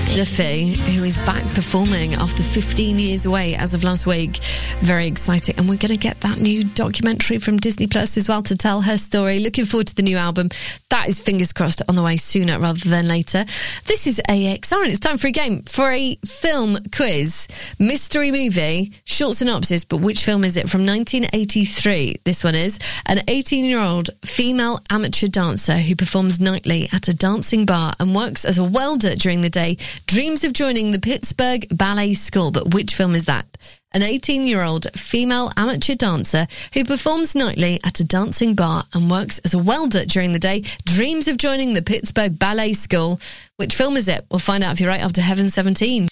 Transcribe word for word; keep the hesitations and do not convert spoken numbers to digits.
Duffy, who is back performing after fifteen years away as of last week. Very exciting. And we're going to get that new documentary from Disney Plus as well to tell her story. Looking forward to the new album. That is, fingers crossed, on the way sooner rather than later. This is A X R and it's time for a game, for a film quiz. Mystery movie, short synopsis, but which film is it? From nineteen eighty-three, this one is. An eighteen-year-old female amateur dancer who performs nightly at a dancing bar and works as a welder during the day, dreams of joining the Pittsburgh Ballet School. But which film is that? An eighteen-year-old female amateur dancer who performs nightly at a dancing bar and works as a welder during the day, dreams of joining the Pittsburgh Ballet School. Which film is it? We'll find out if you're right after Heaven seventeen.